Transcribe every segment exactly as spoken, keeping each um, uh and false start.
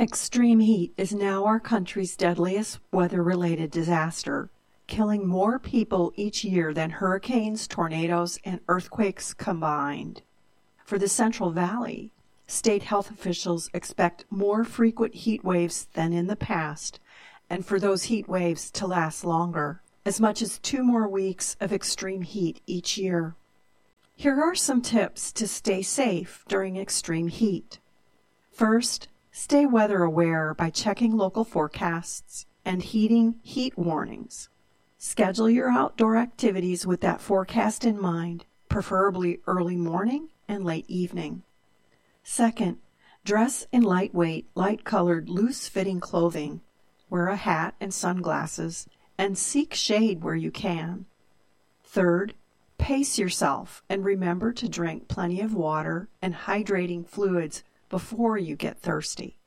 Extreme heat is now our country's deadliest weather-related disaster, killing more people each year than hurricanes, tornadoes, and earthquakes combined. For the Central Valley, state health officials expect more frequent heat waves than in the past, and for those heat waves to last longer, as much as two more weeks of extreme heat each year. Here are some tips to stay safe during extreme heat. First, stay weather aware by checking local forecasts and heeding heat warnings. Schedule your outdoor activities with that forecast in mind, preferably early morning and late evening. Second, dress in lightweight, light-colored, loose-fitting clothing. Wear a hat and sunglasses, and seek shade where you can. Third, pace yourself and remember to drink plenty of water and hydrating fluids before you get thirsty.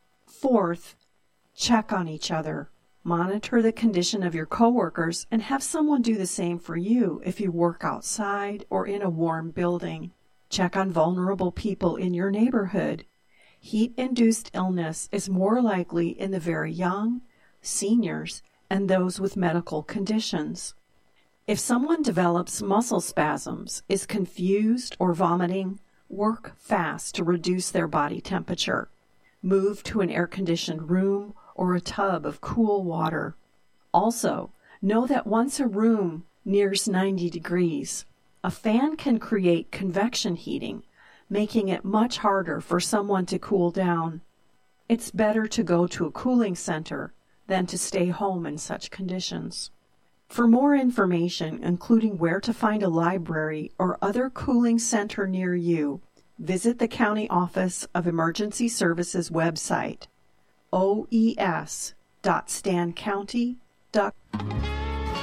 Fourth, check on each other. Monitor the condition of your coworkers and have someone do the same for you if you work outside or in a warm building. Check on vulnerable people in your neighborhood. Heat-induced illness is more likely in the very young, seniors, and those with medical conditions. If someone develops muscle spasms, is confused, or vomiting, work fast to reduce their body temperature. Move to an air-conditioned room or a tub of cool water. Also, know that once a room nears ninety degrees, a fan can create convection heating, making it much harder for someone to cool down. It's better to go to a cooling center than to stay home in such conditions. For more information, including where to find a library or other cooling center near you, visit the County Office of Emergency Services website, o e s dot stan county dot com.